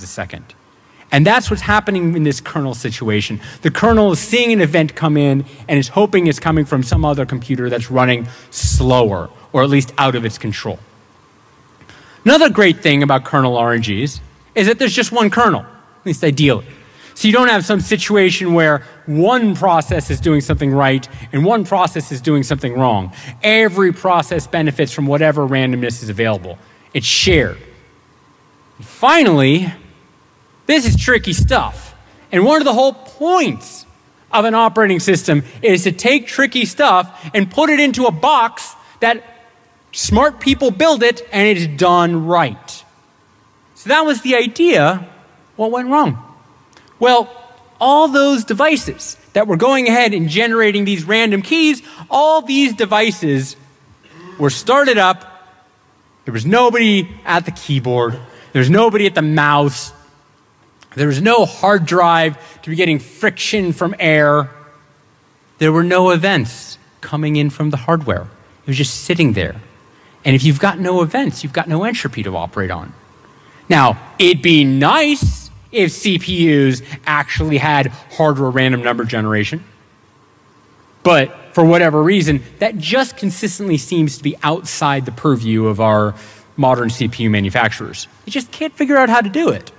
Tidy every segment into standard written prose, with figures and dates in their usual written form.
a second. And that's what's happening in this kernel situation. The kernel is seeing an event come in and is hoping it's coming from some other computer that's running slower, or at least out of its control. Another great thing about kernel RNGs is that there's just one kernel, at least ideally. So you don't have some situation where one process is doing something right and one process is doing something wrong. Every process benefits from whatever randomness is available. It's shared. And finally, this is tricky stuff. And one of the whole points of an operating system is to take tricky stuff and put it into a box that smart people build it and it's done right. So that was the idea. What went wrong? Well, all those devices that were going ahead and generating these random keys, all these devices were started up. There was nobody at the keyboard. There was nobody at the mouse. There was no hard drive to be getting friction from air. There were no events coming in from the hardware. It was just sitting there. And if you've got no events, you've got no entropy to operate on. Now, it'd be nice if CPUs actually had hardware random number generation. But for whatever reason, that just consistently seems to be outside the purview of our modern CPU manufacturers. They just can't figure out how to do it.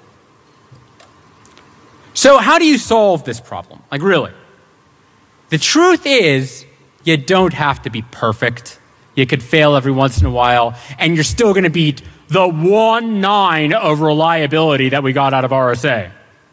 So how do you solve this problem? Like, really? The truth is, you don't have to be perfect. You could fail every once in a while, and you're still going to beat the 1.9 of reliability that we got out of RSA.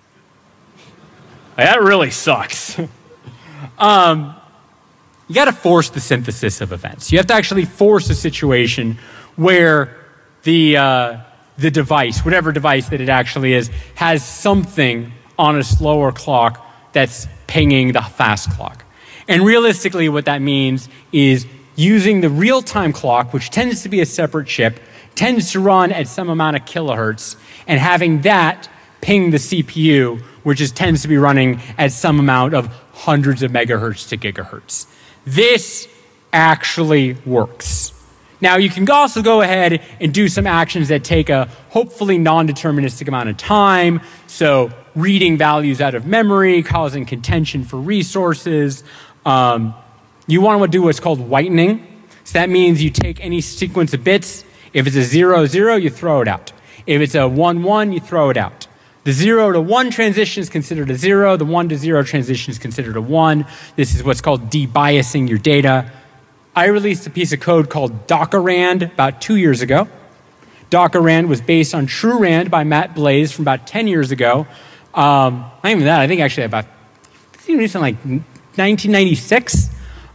That really sucks. You got to force the synthesis of events. You have to actually force a situation where the device, whatever device that it actually is, has something on a slower clock that's pinging the fast clock. And realistically, what that means is using the real-time clock, which tends to be a separate chip, tends to run at some amount of kilohertz, and having that ping the CPU, which tends to be running at some amount of hundreds of megahertz to gigahertz. This actually works. Now, you can also go ahead and do some actions that take a hopefully non-deterministic amount of time, so reading values out of memory, causing contention for resources. You want to do what's called whitening. So that means you take any sequence of bits. If it's a 0, 0, you throw it out. If it's a 1, 1, you throw it out. The 0 to 1 transition is considered a 0. The 1 to 0 transition is considered a 1. This is what's called debiasing your data. I released a piece of code called Dockerand about 2 years ago. Dockerand was based on TrueRAND by Matt Blaze from about 10 years ago. Not even that, I think actually about, like 1996.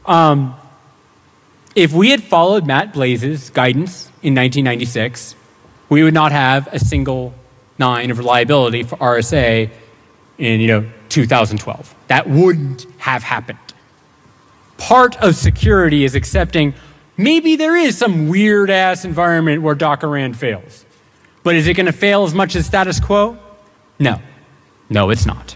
If we had followed Matt Blaze's guidance in 1996, we would not have a single 9 of reliability for RSA in 2012. That wouldn't have happened. Part of security is accepting maybe there is some weird ass environment where Dockerand fails. But is it going to fail as much as status quo? No. No, it's not.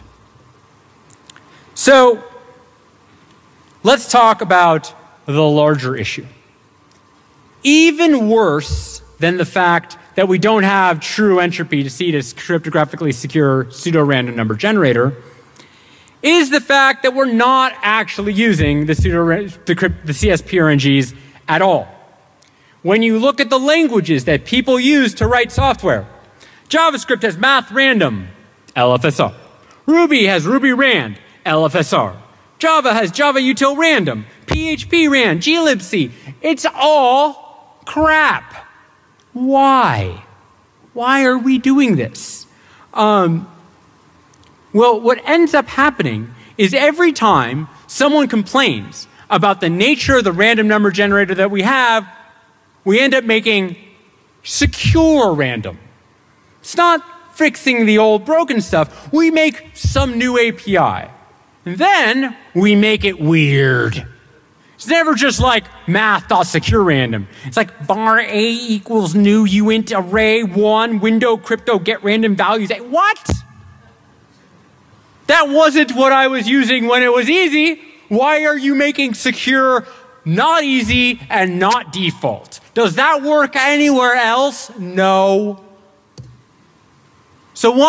So let's talk about the larger issue. Even worse than the fact that we don't have true entropy to seed a cryptographically secure pseudo-random number generator is the fact that we're not actually using the CSP RNGs at all. When you look at the languages that people use to write software, JavaScript has math random, LFSR. Ruby has Ruby rand, LFSR. Java has Java util random, PHP rand, glibc. It's all crap. Why? Why are we doing this? Well, what ends up happening is every time someone complains about the nature of the random number generator that we have, we end up making secure random. It's not fixing the old broken stuff. We make some new API. And then we make it weird. It's never just like math.secure random. It's like var a equals new uint array 1 window crypto get random values. What? That wasn't what I was using when it was easy. Why are you making secure not easy and not default? Does that work anywhere else? No. So why